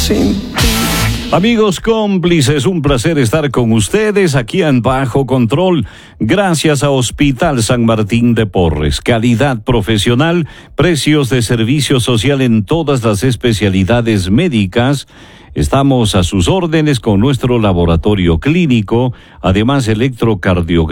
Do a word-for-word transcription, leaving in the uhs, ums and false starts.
sin ti. Amigos cómplices, un placer estar con ustedes aquí en Bajo Control. Gracias a Hospital San Martín de Porres. Calidad profesional, precios de servicio social en todas las especialidades médicas. Estamos a sus órdenes con nuestro laboratorio clínico, además electrocardiografía.